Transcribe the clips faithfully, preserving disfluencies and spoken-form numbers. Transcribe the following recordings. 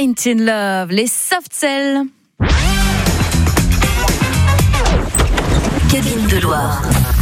Ain't in Love, les Soft Cell. Cabine de Loire.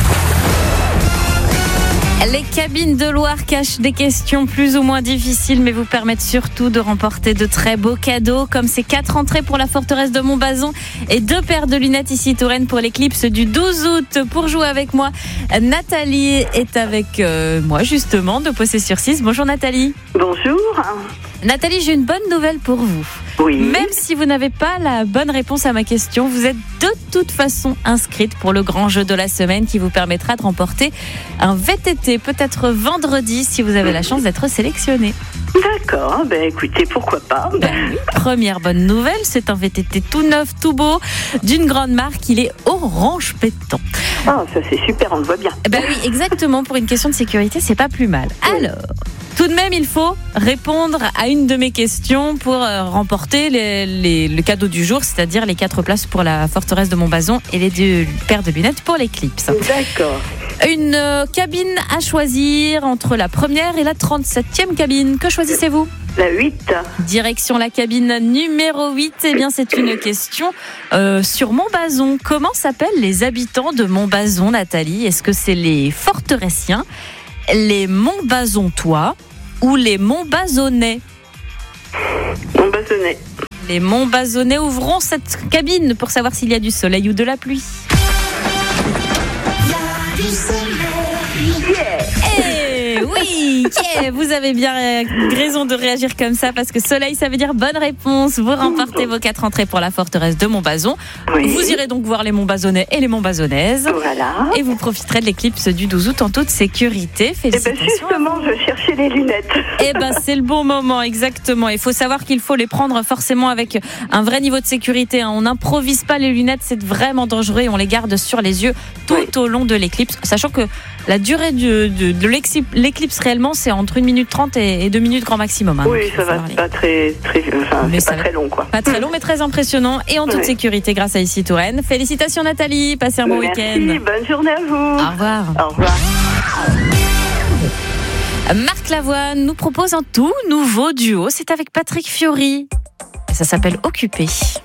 Les cabines de Loire cachent des questions plus ou moins difficiles, mais vous permettent surtout de remporter de très beaux cadeaux, comme ces quatre entrées pour la forteresse de Montbazon et deux paires de lunettes ici Touraine pour l'éclipse du douze août. Pour jouer avec moi, Nathalie est avec euh, moi justement de Possé sur six. Bonjour Nathalie. Bonjour. Nathalie, j'ai une bonne nouvelle pour vous. Oui. Même si vous n'avez pas la bonne réponse à ma question, vous êtes de toute façon inscrite pour le grand jeu de la semaine qui vous permettra de remporter un V T T, peut-être vendredi si vous avez la chance d'être sélectionné. D'accord, ben écoutez, pourquoi pas. Ben oui. Première bonne nouvelle, c'est un V T T tout neuf, tout beau, d'une grande marque, il est orange pétant. Ah, ça c'est super, on le voit bien. Ben oui, exactement, pour une question de sécurité, c'est pas plus mal. Alors... tout de même, il faut répondre à une de mes questions pour euh, remporter les, les, le cadeau du jour, c'est-à-dire les quatre places pour la forteresse de Montbazon et les deux paires de lunettes pour l'éclipse. D'accord. Une euh, cabine à choisir entre la première et la trente-septième cabine. Que choisissez-vous ? La huit. Direction la cabine numéro huit. Eh bien, c'est une question euh, sur Montbazon. Comment s'appellent les habitants de Montbazon, Nathalie ? Est-ce que c'est les forteressiens, les Montbazontois ou les Montbazonnais? Montbazonnais. Les Montbazonnais ouvrons cette cabine pour savoir s'il y a du soleil ou de la pluie. Il y a du soleil. Yeah. Eh oui, yeah, vous avez bien raison de réagir comme ça parce que soleil, ça veut dire bonne réponse. Vous remportez vos quatre entrées pour la forteresse de Montbazon. Oui. Vous irez donc voir les Montbazonnais et les Montbazonnaises. Voilà. Et vous profiterez de l'éclipse du douze août en toute sécurité. Eh ben Félicitations. justement, je cherchais les lunettes. Eh ben c'est le bon moment, exactement. Il faut savoir qu'il faut les prendre forcément avec un vrai niveau de sécurité. Hein. On n'improvise pas les lunettes, c'est vraiment dangereux et on les garde sur les yeux tout Oui. au long de l'éclipse. Sachant que la durée de, de, de l'éclipse réellement, c'est entre une minute trente et deux minutes grand maximum. Hein. Oui, Donc, ça va, c'est pas très, très, enfin, Mais c'est ça pas va- très long, quoi. Pas très long, mais très impressionnant et en toute Ouais. sécurité grâce à Ici Touraine. Félicitations Nathalie, passez un bon Merci, week-end. bonne journée à vous. Au revoir. Au revoir. Marc Lavoine nous propose un tout nouveau duo. C'est avec Patrick Fiori. Et ça s'appelle Occupé.